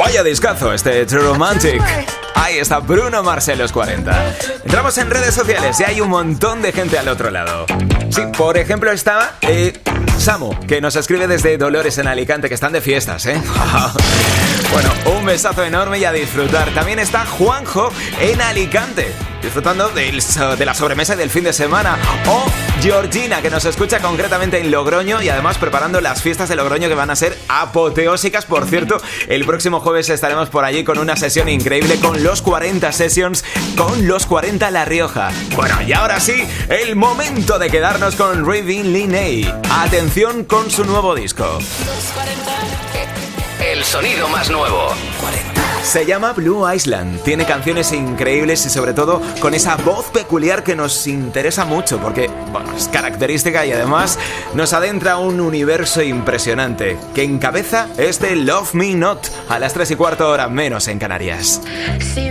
Vaya discazo este True Romantic. Ahí está Bruno Mars en los 40. Entramos en redes sociales y hay un montón de gente al otro lado. Sí, por ejemplo está Samu, que nos escribe desde Dolores en Alicante, que están de fiestas, ¿eh? Bueno, un besazo enorme y a disfrutar. También está Juanjo en Alicante, disfrutando de la sobremesa y del fin de semana. O Georgina, que nos escucha concretamente en Logroño y además preparando las fiestas de Logroño, que van a ser apoteósicas. Por cierto, el próximo jueves estaremos por allí con una sesión increíble con los 40 Sessions, con los 40 La Rioja. Bueno, y ahora sí, el momento de quedarnos con Ravin Linney. Atención con su nuevo disco. El sonido más nuevo. Se llama Blue Island, tiene canciones increíbles y sobre todo con esa voz peculiar que nos interesa mucho porque, bueno, es característica y además nos adentra a un universo impresionante que encabeza este Love Me Not a las 3:15 horas menos en Canarias.